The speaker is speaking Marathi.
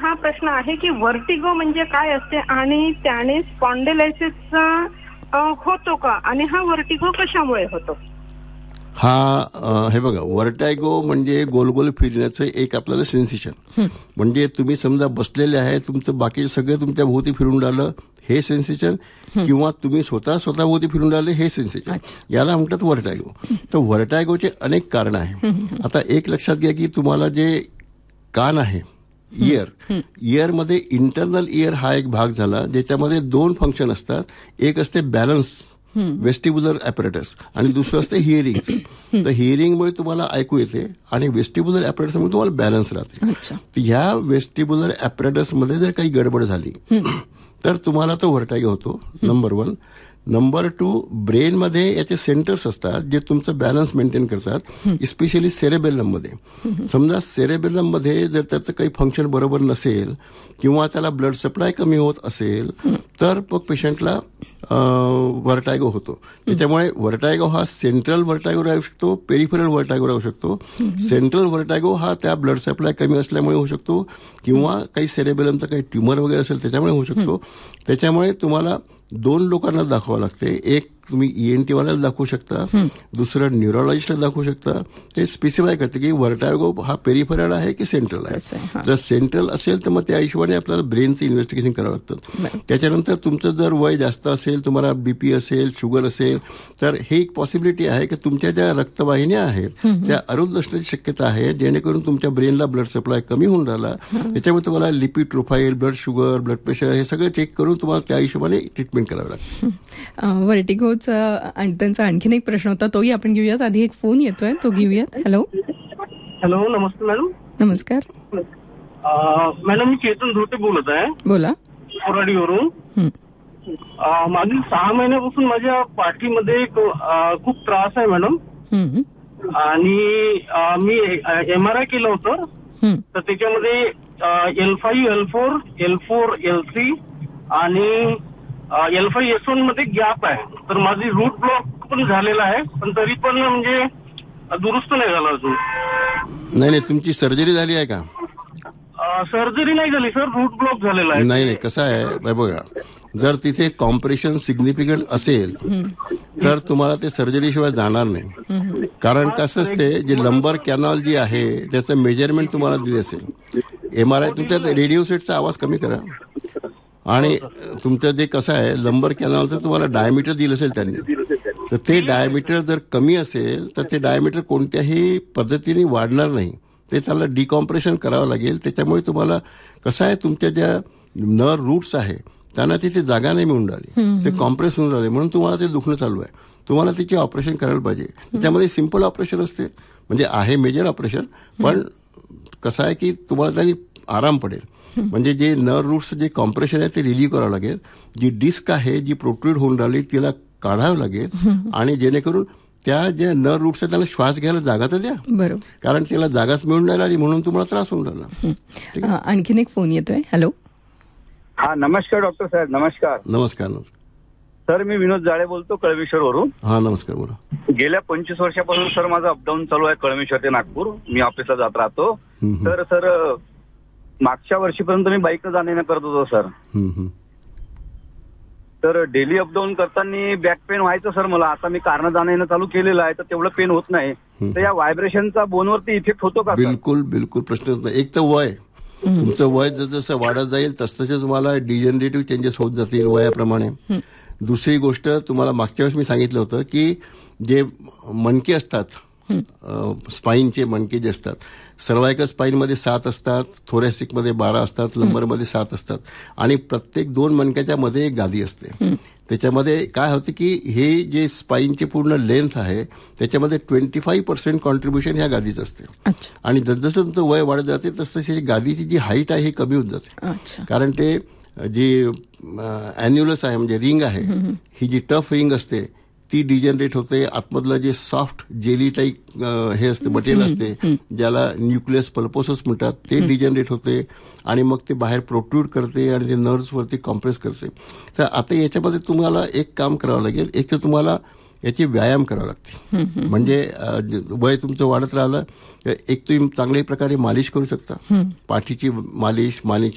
हा प्रश्न आहे की व्हर्टिगो म्हणजे काय असते आणि त्याने स्पॉन्डिलायसिस होतो का आणि हा व्हर्टिगो कशामुळे होतो? हे बघा, व्हर्टायगो म्हणजे गोलगोल फिरण्याचं एक आपल्याला सेन्सेशन. म्हणजे तुम्ही समजा बसलेले आहे, तुमचं बाकी सगळे तुमच्या भोवती फिरून राहिलं हे सेन्सेशन, किंवा तुम्ही स्वतःभोवती फिरून राहिले हे सेन्सेशन, याला म्हणतात व्हर्टायगो. तर व्हर्टायगोचे अनेक कारण आहे. आता एक लक्षात घ्या की तुम्हाला जे कान आहे, इयरमध्ये इंटरनल इयर हा एक भाग झाला ज्याच्यामध्ये दोन फंक्शन असतात. एक असते बॅलन्स वेस्टिब्युलर ॲपरेटस आणि दुसरं असते हिअरिंगचं. तर हिअरिंगमुळे तुम्हाला ऐकू येते आणि वेस्टिब्युलर ॲपरेटसमुळे तुम्हाला बॅलन्स राहते. तर ह्या वेस्टिब्युलर ॲपरेटसमध्ये जर काही गडबड झाली तर तुम्हाला तो व्हर्टायगो होतो, नंबर 1. नंबर 2, ब्रेनमध्ये याचे सेंटर्स असतात जे तुमचं बॅलन्स मेंटेन करतात, इस्पेशली सेरेबेलममध्ये. समजा सेरेबेलममध्ये जर त्याचं काही फंक्शन बरोबर नसेल किंवा त्याला ब्लड सप्लाय कमी होत असेल तर मग पेशंटला व्हर्टायगो होतो. त्याच्यामुळे व्हर्टायगो हा सेंट्रल व्हर्टायगो राहू शकतो, पेरिफेरल व्हर्टायगो राहू शकतो. सेंट्रल व्हर्टायगो हा त्या ब्लड सप्लाय कमी असल्यामुळे होऊ शकतो किंवा काही सेरेबेलमचा काही ट्युमर वगैरे असेल त्याच्यामुळे होऊ शकतो. त्याच्यामुळे तुम्हाला 2 लोकांना दाखवावं लागते. एक तुम्ही ENT वाल्याला दाखवू शकता, दुसरं न्यूरोलॉजिस्टला दाखवू शकता. ते स्पेसिफाय करते की व्हर्टायगो हा पेरिफेरल आहे की सेंट्रल आहे. जर सेंट्रल असेल तर मग त्या हिशोबाने आपल्याला ब्रेनचं इन्व्हेस्टिगेशन करावं लागतं. त्याच्यानंतर तुमचं जर वय जास्त असेल, तुम्हाला BP असेल, शुगर असेल, तर हे एक पॉसिबिलिटी आहे की तुमच्या ज्या रक्तवाहिन्या आहेत त्या अरुंद असण्याची शक्यता आहे, जेणेकरून तुमच्या ब्रेनला ब्लड सप्लाय कमी होऊन राहिला. त्याच्यामुळे तुम्हाला lipid profile, blood sugar, blood pressure हे सगळं चेक करून तुम्हाला त्या हिशोबाने ट्रीटमेंट करावं लागतं. व्हर्टिगो आणि त्यांचा आणखीन एक प्रश्न होता, तोही आपण घेऊयात. आधी एक फोन येतोय, तो घेऊयात. हॅलो. नमस्ते मॅडम. नमस्कार मॅडम, मी चेतन धोटे बोलत आहे. बोला. कोराडीवरून. मागील 6 महिन्यापासून माझ्या पाठीमध्ये खूप त्रास आहे मॅडम. आणि मी MRI केलं होतं, तर त्याच्यामध्ये L5, L4, L4, L3 आणि L5, S1 मध्ये गॅप आहे. तर माझी रूट ब्लॉक पण झालेला आहे, पण तरी पण म्हणजे दुरुस्त नाही झाला अजून. नाही, तुमची सर्जरी झाली आहे का? सर्जरी नाही झाली सर, रूट ब्लॉक झालेला आहे. नाही, कसं आहे बघा, जर तिथे कॉम्प्रेशन सिग्निफिकंट असेल तर तुम्हाला ते सर्जरीशिवाय जाणार नाही. कारण कसं असते, जे लंबर कॅनॉल जी आहे त्याचं मेजरमेंट तुम्हाला दिले असेल. MRI तुमच्या रेडिओ सेटचा आवाज कमी करा. आणि तुमचं जे कसं आहे, लंबर कॅनॉलचं तुम्हाला डायमीटर दिलं असेल त्यांनी, तर ते डायमीटर जर कमी असेल तर ते डायमीटर कोणत्याही पद्धतीने वाढणार नाही. ते त्याला डिकॉम्प्रेशन करावं लागेल. त्याच्यामुळे तुम्हाला कसं आहे, तुमच्या ज्या नर्व रूट्स आहे त्यांना तिथे जागा नाही मिळून राहिली, ते कॉम्प्रेस होऊन राहिले, म्हणून तुम्हाला ते दुखणं चालू आहे. तुम्हाला त्याचे ऑपरेशन करायला पाहिजे. त्याच्यामध्ये सिम्पल ऑपरेशन असते, म्हणजे आहे मेजर ऑपरेशन, पण कसं आहे की तुम्हाला त्यांनी आराम पडेल. म्हणजे जे नर्व रूट्स जे कॉम्प्रेशन आहे ते रिलीव्ह करावं लागेल. जी डिस्क आहे जी प्रोट्रूड होऊन राहिली तिला काढावं लागेल, आणि जेणेकरून त्या ज्या नर्व रूट्स आहेत त्यांना श्वास घ्यायला जागा तर द्या. बरोबर, कारण त्याला जागाच मिळून नाही राहिली म्हणून तुम्हाला त्रास होऊन राहिला. आणखीन एक फोन येतोय. हॅलो. नमस्कार डॉक्टर साहेब. नमस्कार. नमस्कार सर, मी विनोद जाळे बोलतो कळमेश्वरवरून. नमस्कार, बोला. गेल्या 25 वर्षापासून सर माझं अपडाऊन चालू आहे कळमेश्वर ते नागपूर. मी ऑफिसला जात राहतो. सर मागच्या वर्षीपर्यंत मी बाईकनं जाणं करत होतो सर. तर डेली अपडाऊन करताना बॅक पेन व्हायचं सर मला. आता मी कारनं जाणं येणं चालू केलेलं आहे तर तेवढं पेन होत नाही. तर या व्हायब्रेशनचा बोनवरती इफेक्ट होतो का? बिलकुल प्रश्नच नाही. एक तर वय, तुमचं वय जसं वाढत जाईल तसं तुम्हाला डिजनरेटिव्ह चेंजेस होत जातील वयाप्रमाणे. दुसरी गोष्ट, तुम्हाला मागच्या वेळेस मी सांगितलं होतं की जे मणके असतात, स्पाईनचे मणके जे असतात, सर्वायकल स्पाईनमध्ये 7 असतात, थोरॅसिकमध्ये 12 असतात, लंबरमध्ये 7 असतात, आणि प्रत्येक 2 मणक्याच्या मध्ये एक गादी असते. त्याच्यामध्ये काय होतं की हे जे स्पाईनची पूर्ण लेंथ आहे त्याच्यामध्ये 25% कॉन्ट्रीब्युशन ह्या गादीचं असते. आणि जसजसं तुमचं वय वाढत जाते तसतशी गादीची जी हाईट आहे ही कमी होत जाते. कारण ते जी ॲन्युलस आहे म्हणजे रिंग आहे, ही जी टफ रिंग असते ती डिजनरेट होते. आतमधलं जे सॉफ्ट जेली टाईप हे असते मटेरियल असते ज्याला न्यूक्लियस पल्पोसस म्हणतात ते डिजनरेट होते आणि मग ते बाहेर प्रोट्रूड करते आणि ते नर्व्सवरती कॉम्प्रेस करते. तर आता याच्यामध्ये तुम्हाला एक काम करावं लागेल. एक तर तुम्हाला याची व्यायाम करावं लागते. म्हणजे वय तुमचं वाढत राहिलं, एक तुम्ही चांगल्या प्रकारे मालिश करू शकता. पाठीची मालिश,